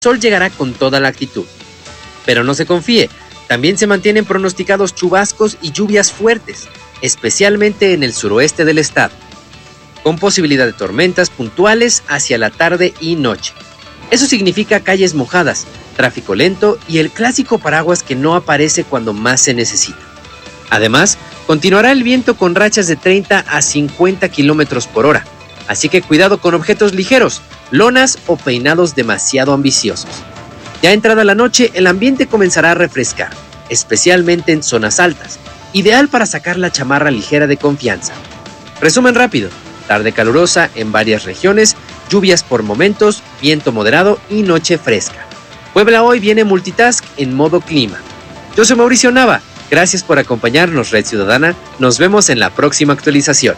sol llegará con toda la actitud. Pero no se confíe, también se mantienen pronosticados chubascos y lluvias fuertes, especialmente en el suroeste del estado, con posibilidad de tormentas puntuales hacia la tarde y noche. Eso significa calles mojadas, tráfico lento y el clásico paraguas que no aparece cuando más se necesita. Además, continuará el viento con rachas de 30 a 50 kilómetros por hora, así que cuidado con objetos ligeros, lonas o peinados demasiado ambiciosos. Ya entrada la noche, el ambiente comenzará a refrescar, especialmente en zonas altas, ideal para sacar la chamarra ligera de confianza. Resumen rápido: tarde calurosa en varias regiones, lluvias por momentos, viento moderado y noche fresca. Puebla hoy viene multitask en modo clima. Yo soy Mauricio Nava, gracias por acompañarnos, Red Ciudadana, nos vemos en la próxima actualización.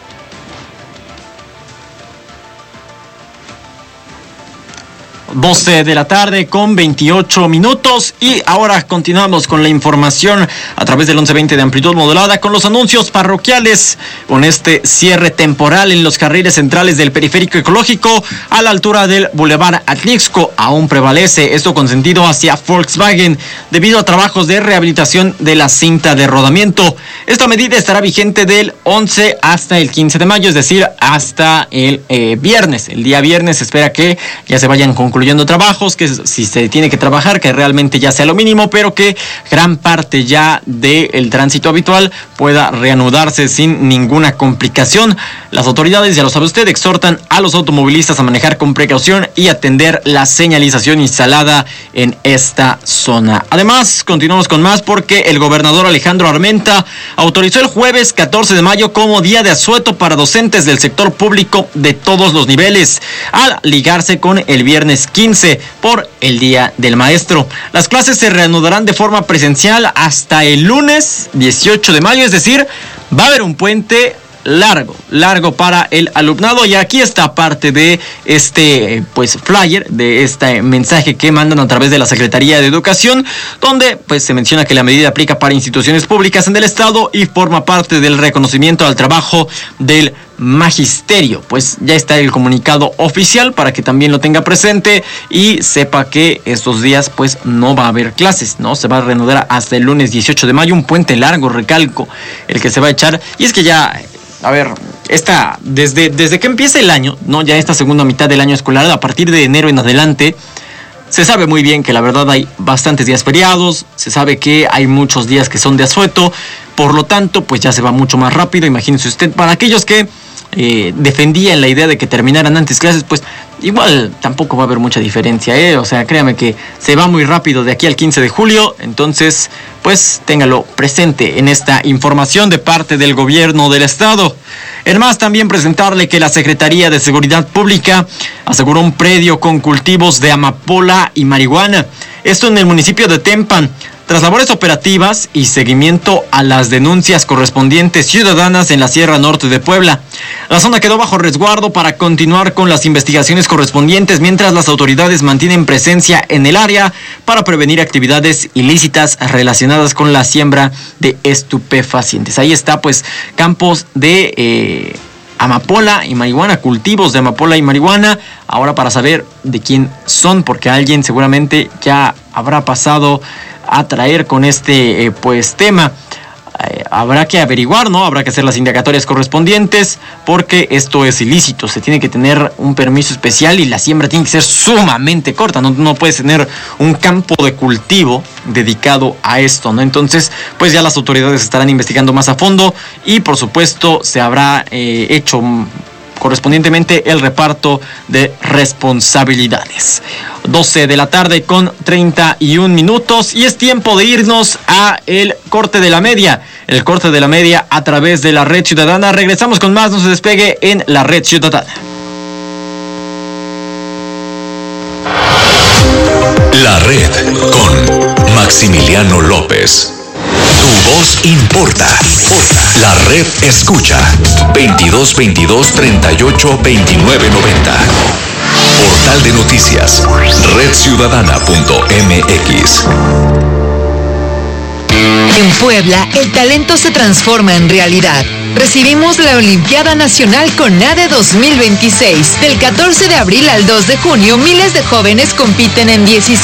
12 de la tarde con 28 minutos y ahora continuamos con la información a través del 1120 de amplitud modulada con los anuncios parroquiales, con este cierre temporal en los carriles centrales del periférico ecológico a la altura del Boulevard Atlixco. Aún prevalece esto con sentido hacia Volkswagen debido a trabajos de rehabilitación de la cinta de rodamiento. Esta medida estará vigente del 11 hasta el 15 de mayo, es decir, hasta el viernes. El día viernes se espera que ya se vayan concluyendo trabajos, que si se tiene que trabajar, que realmente ya sea lo mínimo, pero que gran parte ya del tránsito habitual pueda reanudarse sin ninguna complicación. Las autoridades, ya lo sabe usted, exhortan a los automovilistas a manejar con precaución y atender la señalización instalada en esta zona. Además, continuamos con más porque el gobernador Alejandro Armenta autorizó el jueves 14 de mayo como día de asueto para docentes del sector público de todos los niveles, al ligarse con el viernes 15 por el Día del Maestro. Las clases se reanudarán de forma presencial hasta el lunes 18 de mayo, es decir, va a haber un puente largo para el alumnado. Y aquí está parte de este flyer, de este mensaje que mandan a través de la Secretaría de Educación, donde se menciona que la medida aplica para instituciones públicas en el estado y forma parte del reconocimiento al trabajo del magisterio. Pues ya está el comunicado oficial para que también lo tenga presente y sepa que estos días no va a haber clases, ¿no? Se va a reanudar hasta el lunes 18 de mayo, un puente largo, recalco, el que se va a echar. Y es que ya, a ver, desde que empieza el año, ¿no? Ya esta segunda mitad del año escolar, a partir de enero en adelante, se sabe muy bien que la verdad hay bastantes días feriados, se sabe que hay muchos días que son de asueto, por lo tanto, ya se va mucho más rápido. Imagínense usted, para aquellos que defendían la idea de que terminaran antes clases, igual tampoco va a haber mucha diferencia, o sea, créame que se va muy rápido de aquí al 15 de julio, entonces, téngalo presente en esta información de parte del gobierno del estado. En más, también presentarle que la Secretaría de Seguridad Pública aseguró un predio con cultivos de amapola y marihuana, esto en el municipio de Tempan. Tras labores operativas y seguimiento a las denuncias correspondientes ciudadanas en la Sierra Norte de Puebla, la zona quedó bajo resguardo para continuar con las investigaciones correspondientes mientras las autoridades mantienen presencia en el área para prevenir actividades ilícitas relacionadas con la siembra de estupefacientes. Ahí está, campos de amapola y marihuana, cultivos de amapola y marihuana. Ahora para saber de quién son, porque alguien seguramente ya habrá pasado a traer con este tema. Habrá que averiguar, ¿no? Habrá que hacer las indagatorias correspondientes porque esto es ilícito. Se tiene que tener un permiso especial y la siembra tiene que ser sumamente corta. No puedes tener un campo de cultivo dedicado a esto, ¿no? Entonces, ya las autoridades estarán investigando más a fondo y, por supuesto, se habrá hecho correspondientemente el reparto de responsabilidades. 12 de la tarde con 31 minutos y es tiempo de irnos a el corte de la media. El corte de la media a través de la Red Ciudadana. Regresamos con más, no se despegue en la Red Ciudadana. La Red con Maximiliano López. Tu voz importa. La Red escucha 2222 38 29 90. Portal de noticias redciudadana.mx. En Puebla, el talento se transforma en realidad. Recibimos la Olimpiada Nacional CONADE 2026. Del 14 de abril al 2 de junio, miles de jóvenes compiten en 16